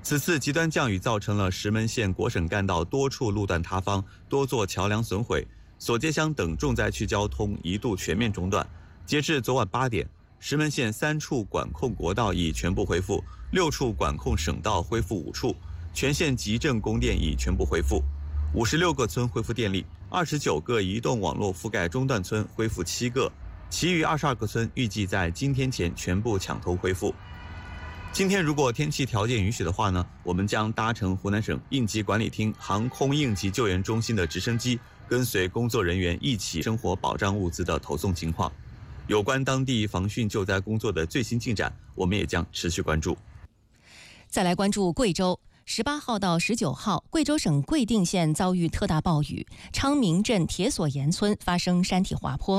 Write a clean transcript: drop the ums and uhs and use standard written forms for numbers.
此次极端降雨造成了石门县果省干道多处路段塌方，多座桥梁损毁，索街乡等重灾区交通一度全面中断。截至昨晚8点，石门县3处管控国道已全部恢复，6处管控省道恢复5处，全县集镇供电已全部恢复，56个村恢复电力，29个移动网络覆盖中断村恢复7个，其余22个村预计在今天前全部抢通恢复。今天如果天气条件允许的话呢，我们将搭乘湖南省应急管理厅航空应急救援中心的直升机，跟随工作人员一起生活保障物资的投送情况。有关当地防汛救灾工作的最新进展，我们也将持续关注。 再来关注贵州。18号到19号，贵州省贵定县遭遇特大暴雨，昌明镇铁索岩村发生山体滑坡。